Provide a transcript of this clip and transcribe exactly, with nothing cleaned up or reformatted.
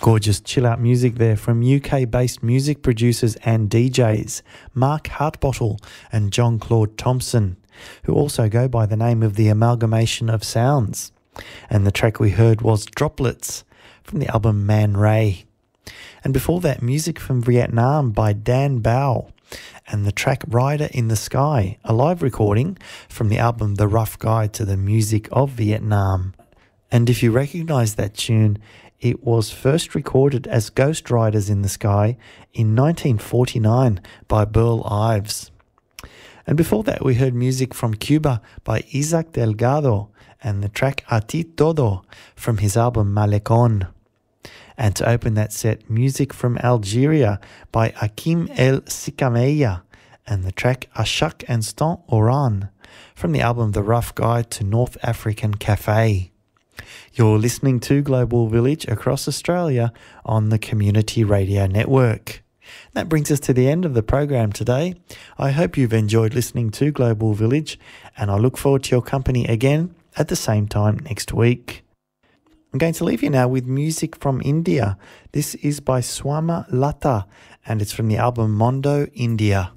Gorgeous chill-out music there from U K-based music producers and D Js Mark Hartbottle and John Claude Thompson, who also go by the name of the Amalgamation of Sounds. And the track we heard was Droplets from the album Man Ray. And before that, music from Vietnam by Dan Bao and the track Rider in the Sky, a live recording from the album The Rough Guide to the Music of Vietnam. And if you recognise that tune, it was first recorded as Ghost Riders in the Sky in nineteen forty-nine by Burl Ives. And before that, we heard music from Cuba by Isaac Delgado and the track A Ti Todo from his album Malecon. And to open that set, music from Algeria by Hakim El Sikameya and the track Ashak Instant Oran from the album The Rough Guide to North African Cafe. You're listening to Global Village across Australia on the Community Radio Network. That brings us to the end of the program today. I hope you've enjoyed listening to Global Village, and I look forward to your company again at the same time next week. I'm going to leave you now with music from India. This is by Swama Lata, and it's from the album Mondo India.